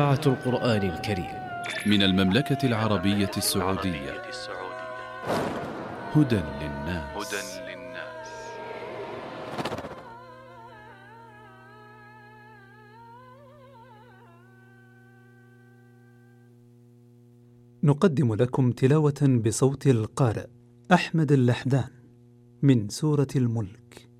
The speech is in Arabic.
إذاعة القرآن الكريم من المملكة العربية السعودية. هدى للناس. نقدم لكم تلاوة بصوت القارئ أحمد اللحدان من سورة الملك.